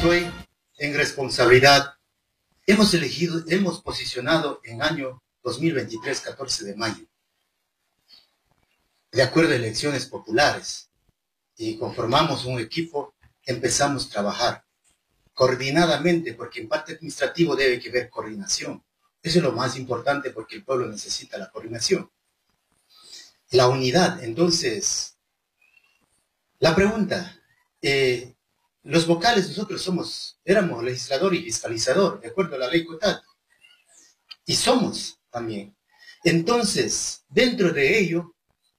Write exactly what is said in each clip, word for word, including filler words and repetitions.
estoy en responsabilidad. Hemos elegido, hemos posicionado en año dos mil veintitrés, catorce de mayo, de acuerdo a elecciones populares, y conformamos un equipo, empezamos a trabajar coordinadamente, porque en parte administrativo debe que haber coordinación. Eso es lo más importante, porque el pueblo necesita la coordinación. La unidad. Entonces, la pregunta, eh, los vocales nosotros somos, éramos legislador y fiscalizador, de acuerdo a la ley Cotat, y somos también. Entonces, dentro de ello,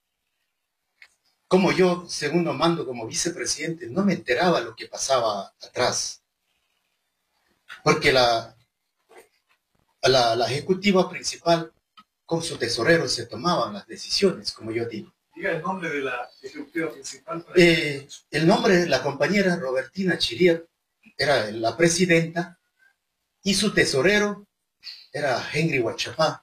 como yo, segundo mando como vicepresidente, no me enteraba lo que pasaba atrás, porque la, la, la ejecutiva principal con su tesorero se tomaban las decisiones, como yo digo. Diga el nombre de la ejecutiva principal. Eh, el nombre de la compañera Robertina Chirier era la presidenta y su tesorero era Henry Huachapá,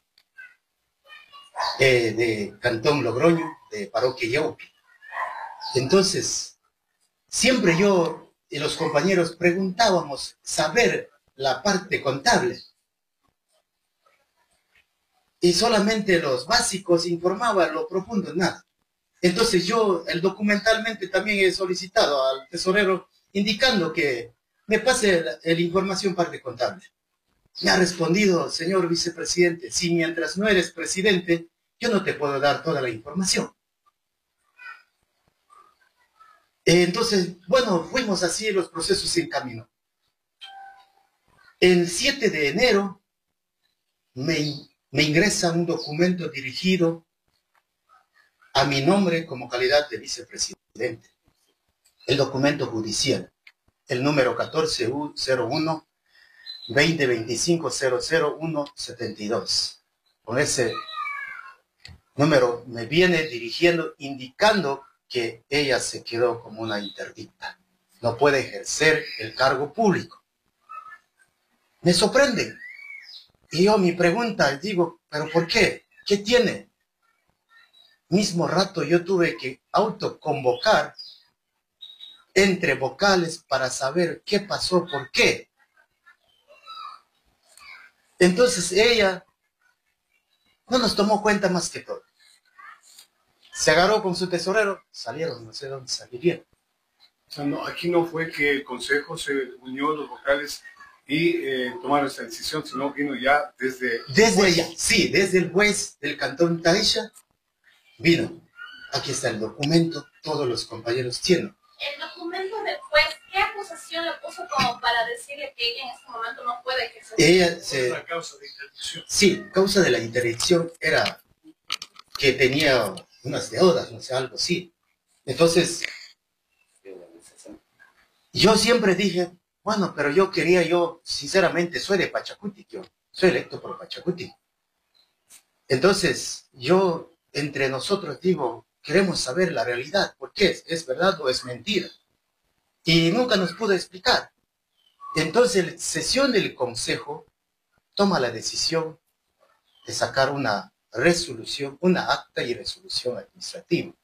eh, de Cantón Logroño, de Parroquia Yaupi. Entonces, siempre yo y los compañeros preguntábamos saber la parte contable. Y solamente los básicos informaban, lo profundo, nada. Entonces yo, el documentalmente también he solicitado al tesorero indicando que me pase la, la información parte contable. Me ha respondido, señor vicepresidente, si mientras no eres presidente, yo no te puedo dar toda la información. Eh, entonces, bueno, fuimos así, los procesos en camino. El siete de enero me, me ingresa un documento dirigido a mi nombre como calidad de vicepresidente. El documento judicial, el número catorce U cero uno veinte veinticinco cero cero uno setenta y dos. Con ese número me viene dirigiendo, indicando que ella se quedó como una interdicta. No puede ejercer el cargo público. Me sorprende. Y yo mi pregunta, digo, ¿pero por qué? ¿Qué tiene? Mismo rato yo tuve que autoconvocar entre vocales para saber qué pasó, por qué. Entonces ella no nos tomó cuenta más que todo. Se agarró con su tesorero, salieron, no sé dónde salirían. O sea, no, aquí no fue que el consejo se unió los vocales y eh, tomaron esta decisión, sino vino ya desde... Desde ella, sí, desde el juez del cantón Taisha vino. Aquí está el documento, todos los compañeros tienen. El documento del juez, ¿qué acusación le puso como para decirle que ella en este momento no puede ejercer? Ella se... la causa de interdicción. Sí, causa de la interdicción era que tenía unas deudas, no sé, algo así. Entonces, yo siempre dije, bueno, pero yo quería, yo, sinceramente, soy de Pachacuti, yo soy electo por Pachacuti. Entonces, yo, entre nosotros, digo, queremos saber la realidad, ¿por qué? ¿Es verdad o es mentira? Y nunca nos pudo explicar. Entonces, la sesión del consejo toma la decisión de sacar una resolución, una acta y resolución administrativa.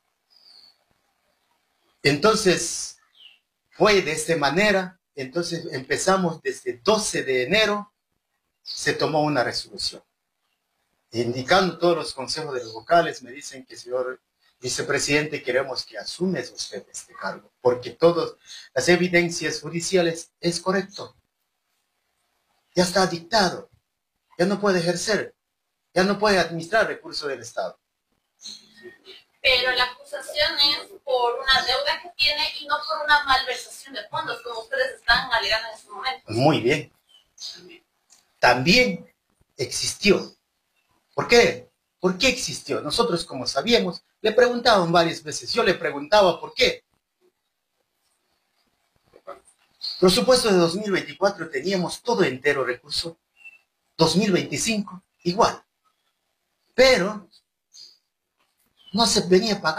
Entonces, fue de esta manera. Entonces, empezamos desde doce de enero, se tomó una resolución. Indicando todos los consejos de los vocales, me dicen que, señor vicepresidente, queremos que asumes usted este cargo, porque todas las evidencias judiciales es correcto. Ya está dictado, ya no puede ejercer, ya no puede administrar recursos del Estado. Pero la acusación es por una deuda que tiene y no por una malversación de fondos, como ustedes están alegando en este momento. Muy bien. También existió. ¿Por qué? ¿Por qué existió? Nosotros, como sabíamos, le preguntaban varias veces. Yo le preguntaba por qué. Presupuesto de dos mil veinticuatro teníamos todo entero recurso. dos mil veinticinco, igual. Pero no se venía pagando.